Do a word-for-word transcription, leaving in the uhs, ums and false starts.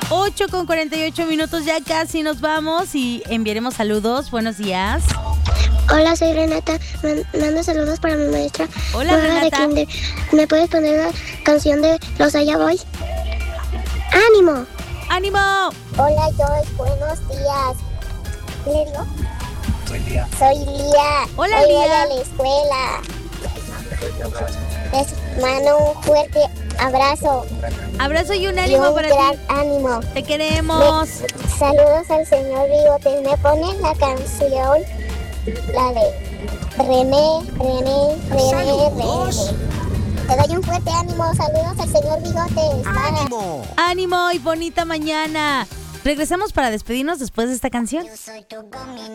ocho con cuarenta y ocho minutos, ya casi nos vamos y enviaremos saludos. Buenos días. Hola, soy Renata. Mando saludos para mi maestra. Hola, Renata. De kinder. ¿Me puedes poner la canción de Los Allá Boys? ¡Ánimo! ¡Ánimo! Hola, Joyce. Buenos días. ¿Le digo? Soy Lía. Soy Lía. Hola, Hoy Lía. voy a la escuela. Les mando un fuerte abrazo. Abrazo y un Y ánimo un para gran ti. ánimo. Te queremos. Me- saludos al señor Bigotes. ¿Me ponen la canción? La de René, René, René, Saludos. René. Te doy un fuerte ánimo. Saludos al señor Bigotes. Bye. ¡Ánimo! Ánimo y bonita mañana. Regresamos para despedirnos después de esta canción. Yo soy tu gomina.